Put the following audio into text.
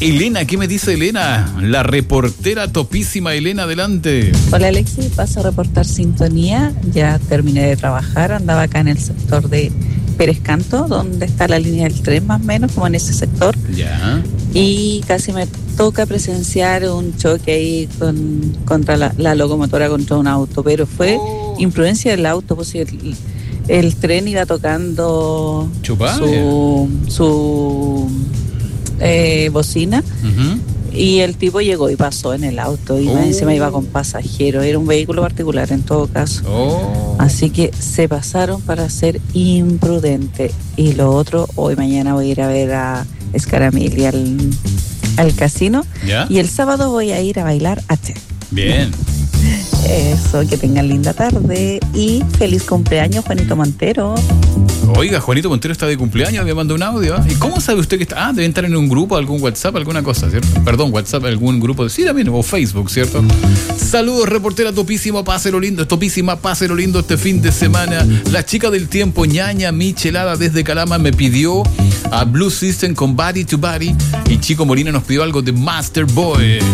Elena, ¿qué me dice Elena? La reportera topísima Elena, adelante. Hola Alexis, paso a reportar sintonía. Ya terminé de trabajar, andaba acá en el sector de Pérez Canto, donde está la línea del tren más o menos, como en ese sector. Ya. Y casi me toca presenciar un choque ahí contra la locomotora contra un auto, pero fue imprudencia del auto, pues el tren iba tocando su bocina. Y el tipo llegó y pasó en el auto y encima iba con pasajeros. Era un vehículo particular en todo caso. Así que se pasaron para ser imprudente. Y lo otro, hoy mañana voy a ir a ver a Scaramilli al casino. ¿Ya? Y el sábado voy a ir a bailar H. Bien. Eso, que tengan linda tarde y feliz cumpleaños, Juanito Montero. Oiga, Juanito Montero está de cumpleaños, me mandó un audio. ¿Y cómo sabe usted que está? Deben estar en un grupo, algún WhatsApp, alguna cosa, ¿cierto? Perdón, WhatsApp, algún grupo, sí, también, o Facebook, ¿cierto? Saludos, reportera topísima, páselo lindo este fin de semana. La chica del tiempo, ñaña Michelada desde Calama, me pidió a Blue System con Body to Body y Chico Molina nos pidió algo de Master Boy.